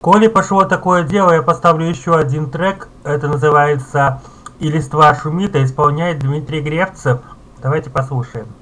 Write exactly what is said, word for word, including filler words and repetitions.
Коли пошло такое дело, я поставлю еще один трек. Это называется «И листва шумит», а исполняет Дмитрий Гревцев. Давайте послушаем.